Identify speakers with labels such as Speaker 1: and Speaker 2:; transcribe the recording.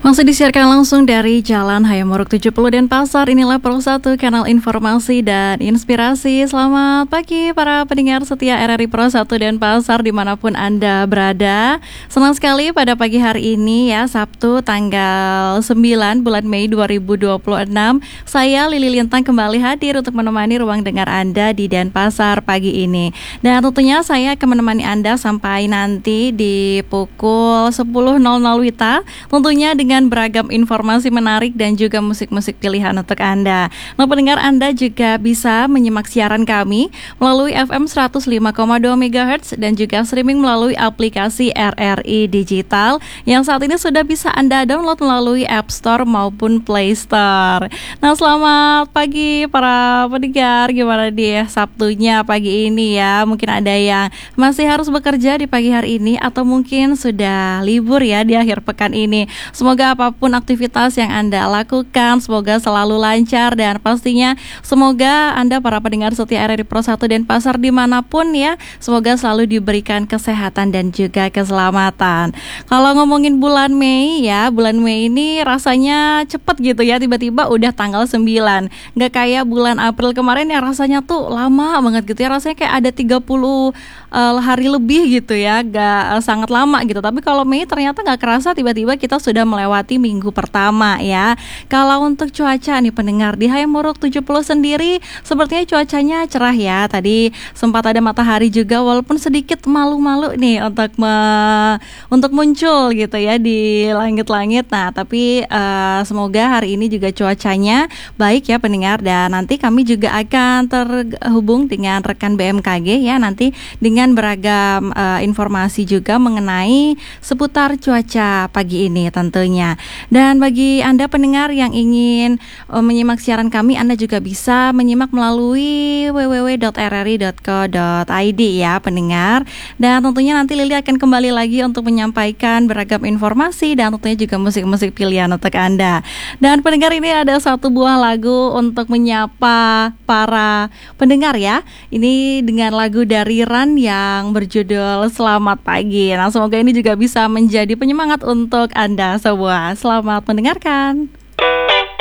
Speaker 1: Masih disiarkan langsung dari Jalan Hayamuruk 70 Denpasar. Inilah Pro 1 kanal informasi dan inspirasi. Selamat pagi para pendengar setia RRI Pro 1 Denpasar dimanapun Anda berada. Senang sekali pada pagi hari ini ya, Sabtu tanggal 9 bulan Mei 2026. Saya Lili Lintang kembali hadir untuk menemani ruang dengar Anda di Denpasar pagi ini. Dan tentunya saya akan menemani Anda sampai nanti di pukul 10.00 WITA. Tentunya dengan beragam informasi menarik dan juga musik-musik pilihan untuk Anda. Nah, pendengar Anda juga bisa menyimak siaran kami melalui FM 105,2 MHz dan juga streaming melalui aplikasi RRI Digital yang saat ini sudah bisa Anda download melalui App Store maupun Play Store. Nah, selamat pagi para pendengar. Gimana nih Sabtunya pagi ini ya? Mungkin ada yang masih harus bekerja di pagi hari ini atau mungkin sudah libur ya di akhir pekan ini. Semoga apapun aktivitas yang Anda lakukan, semoga selalu lancar dan pastinya semoga Anda para pendengar setia RRI Pro 1 Denpasar dimanapun ya, semoga selalu diberikan kesehatan dan juga keselamatan. Kalau ngomongin bulan Mei ya, bulan Mei ini rasanya cepet gitu ya, tiba-tiba udah tanggal 9. Nggak kayak bulan April kemarin ya, rasanya tuh lama banget gitu ya, rasanya kayak ada 30 hari lebih gitu ya, nggak sangat lama gitu. Tapi kalau Mei ternyata nggak kerasa, tiba-tiba kita sudah melewati minggu pertama ya. Kalau untuk cuaca nih pendengar, di Hayamuruk 70 sendiri sepertinya cuacanya cerah ya. Tadi sempat ada matahari juga walaupun sedikit malu-malu nih untuk muncul gitu ya di langit-langit. Nah, tapi semoga hari ini juga cuacanya baik ya pendengar, dan nanti kami juga akan terhubung dengan rekan BMKG ya, nanti dengan beragam informasi juga mengenai seputar cuaca pagi ini tentunya. Dan bagi Anda pendengar yang ingin menyimak siaran kami, Anda juga bisa menyimak melalui www.rri.co.id ya pendengar. Dan tentunya nanti Lili akan kembali lagi untuk menyampaikan beragam informasi dan tentunya juga musik-musik pilihan untuk Anda. Dan pendengar, ini ada satu buah lagu untuk menyapa para pendengar ya. Ini dengan lagu dari Ran yang berjudul Selamat Pagi. Nah, semoga ini juga bisa menjadi penyemangat untuk Anda semua. Selamat mendengarkan.